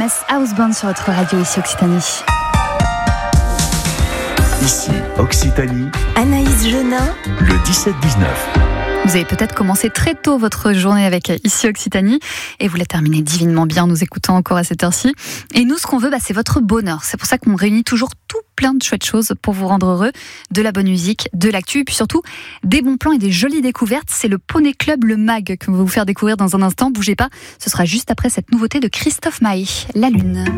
MS House Band sur votre radio ici Occitanie. Ici Occitanie, Anaïs Genin, le 17-19. Vous avez peut-être commencé très tôt votre journée avec Ici Occitanie et vous la terminez divinement bien en nous écoutant encore à cette heure-ci. Et nous, ce qu'on veut, c'est votre bonheur. C'est pour ça qu'on réunit toujours tout plein de chouettes choses pour vous rendre heureux, de la bonne musique, de l'actu, et puis surtout des bons plans et des jolies découvertes. C'est le Poney Club, le MAG, que on va vous faire découvrir dans un instant. Bougez pas, ce sera juste après cette nouveauté de Christophe Maé, La Lune.